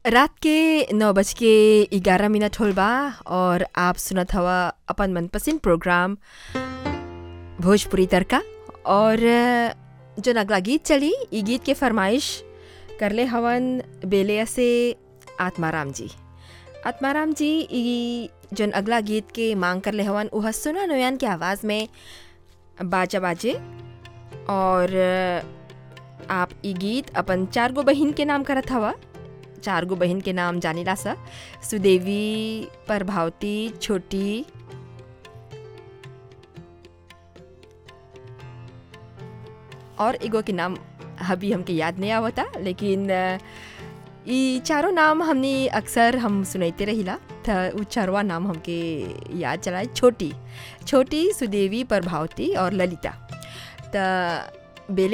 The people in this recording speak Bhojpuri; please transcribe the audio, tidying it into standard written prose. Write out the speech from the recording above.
रात के 9:11 होल बा और आप सुनत हवा अपन मनपसंद प्रोग्राम भोजपुरी तड़का। और जो अगला गीत चली ई गीत के फरमाइश करले हवन बेलिया से आत्माराम जी। आत्माराम जी ई जन अगला गीत के मांग करले हवन उह सुना नोयान के आवाज़ में बाजा बाजे। और आप ई गीत अपन 4 गो बहिन के नाम करत हवा। 4 गो बहिन के नाम जानिला सा सुदेवी, प्रभावती, छोटी और एगो के नाम अभी हमके याद नहीं आवता, लेकिन ई चारों नाम हमने अक्सर हम सुनते रहिला था। उ चारवा नाम हमके याद चलाए छोटी, सुदेवी, प्रभावती और ललिता। त